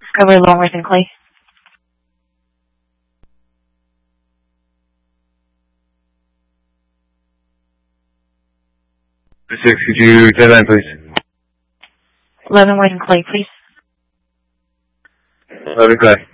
Discovery Longworth and Clay. Could you say that, please? Leavenworth and Clay, please. Leavenworth and Clay.